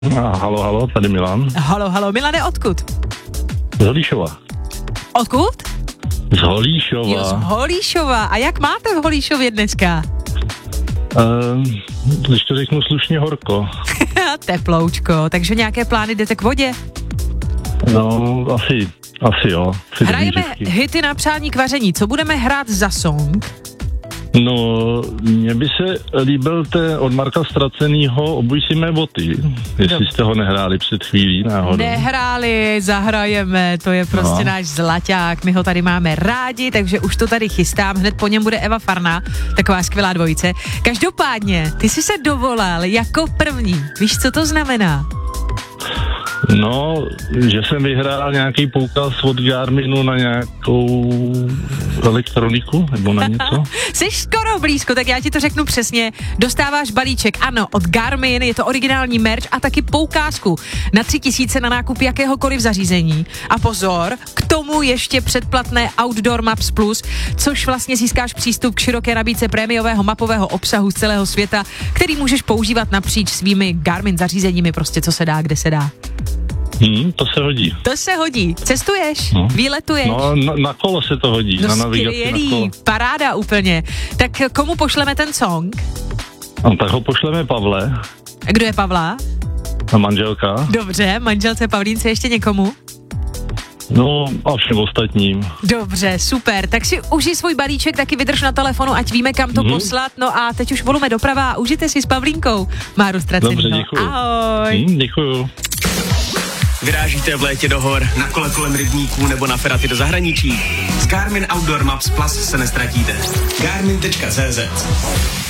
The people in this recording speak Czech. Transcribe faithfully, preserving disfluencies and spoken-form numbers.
A halo, halo, tady Milan. Halo, halo, Milane, odkud? Z Holíšova. Odkud? Z Holíšova. Jo, z Holíšova. A jak máte v Holíšově dneska? Uh, když to řeknu slušně, horko. Teploučko, takže nějaké plány, jdete k vodě? No, asi, asi jo. Asi Hrajeme hity na přání k vaření. Co budeme hrát za song? No, mně by se líbil ten od Marka Ztracenýho Obuj si mé boty, jestli jste ho nehráli před chvílí náhodou. Nehráli, zahrajeme, to je prostě no. náš zlaťák, my ho tady máme rádi, takže už to tady chystám, hned po něm bude Eva Farná, taková skvělá dvojice. Každopádně, ty jsi se dovolal jako první, víš, co to znamená? No, že jsem vyhrál nějaký poukaz od Garminu na nějakou elektroniku, nebo na něco. Jsi skoro blízko, tak já ti to řeknu přesně. Dostáváš balíček, ano, od Garmin, je to originální merch a taky poukázku na tři tisíce na nákup jakéhokoliv zařízení. A pozor, k tomu ještě předplatné Outdoor Maps Plus, což vlastně získáš přístup k široké nabídce prémiového mapového obsahu z celého světa, který můžeš používat napříč svými Garmin zařízeními, prostě co se dá, kde se dá. Hmm, to se hodí. To se hodí. Cestuješ? No. Výletuješ? No, na, na kolo se to hodí. No na navigaci na kolo. Paráda úplně. Tak komu pošleme ten song? No, tak ho pošleme Pavle. A kdo je Pavla? A manželka. Dobře, manželce Pavlínce ještě někomu? No a všem ostatním. Dobře, super. Tak si užij svůj balíček, taky vydrž na telefonu, ať víme, kam to mm. poslat. No a teď už volujeme doprava a užijte si s Pavlínkou Máru Ztracenýho. Dobře, děkuju. Ahoj. Mm, děkuju. Vyrážíte v létě do hor, na kole kolem rybníků nebo na feraty do zahraničí? S Garmin Outdoor Maps Plus se nestratíte. Garmin tečka cé zet